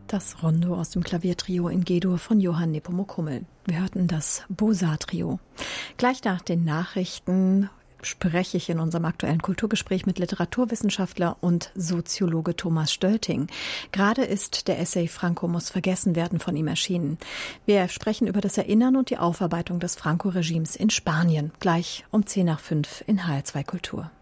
Das Rondo aus dem Klaviertrio in G-Dur von Johann Nepomuk Hummel. Wir hörten das Beaux-Arts-Trio. Gleich nach den Nachrichten spreche ich in unserem aktuellen Kulturgespräch mit Literaturwissenschaftler und Soziologe Thomas Stölting. Gerade ist der Essay Franco muss vergessen werden von ihm erschienen. Wir sprechen über das Erinnern und die Aufarbeitung des Franco-Regimes in Spanien. Gleich um 10 nach 5 in HR2 Kultur.